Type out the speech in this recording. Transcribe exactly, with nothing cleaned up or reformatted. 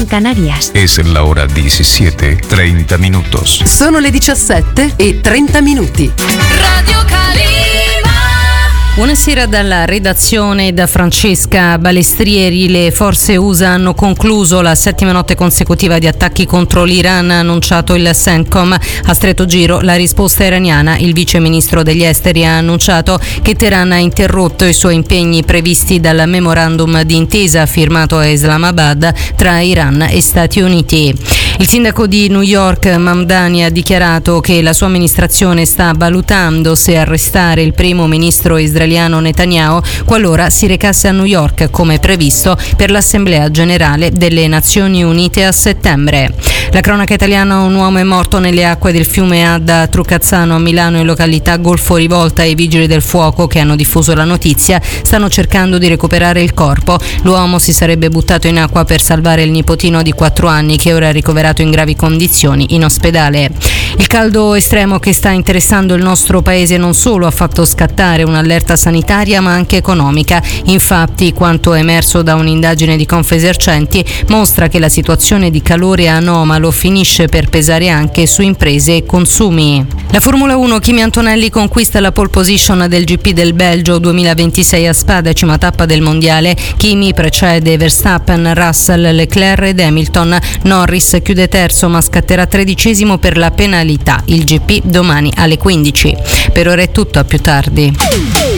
en Canarias. Es la hora diecisiete, treinta minutos. Sono le diciassette e trenta minuti. Radio Calima. Buonasera dalla redazione da Francesca Balestrieri. Le forze U S A hanno concluso la settima notte consecutiva di attacchi contro l'Iran, ha annunciato il CENTCOM. A stretto giro la risposta iraniana. Il vice ministro degli esteri ha annunciato che Teheran ha interrotto i suoi impegni previsti dal memorandum di intesa firmato a Islamabad tra Iran e Stati Uniti. Il sindaco di New York, Mamdani, ha dichiarato che la sua amministrazione sta valutando se arrestare il primo ministro israeliano Netanyahu qualora si recasse a New York come previsto per l'Assemblea Generale delle Nazioni Unite a settembre. La cronaca italiana: un uomo è morto nelle acque del fiume Adda a Trucazzano a Milano in località Golfo Rivolta. I vigili del fuoco che hanno diffuso la notizia stanno cercando di recuperare il corpo. L'uomo si sarebbe buttato in acqua per salvare il nipotino di quattro anni che ora è ricoverato in gravi condizioni in ospedale. Il caldo estremo che sta interessando il nostro paese non solo ha fatto scattare un'allerta sanitaria ma anche economica. Infatti, quanto emerso da un'indagine di Confesercenti mostra che la situazione di calore anomalo finisce per pesare anche su imprese e consumi. La Formula uno: Kimi Antonelli conquista la pole position del G P del Belgio duemilaventisei a Spa, decima tappa del mondiale. Kimi precede Verstappen, Russell, Leclerc ed Hamilton. Norris chiude terzo ma scatterà tredicesimo per la penalità. Il G P domani alle quindici. Per ora è tutto, a più tardi.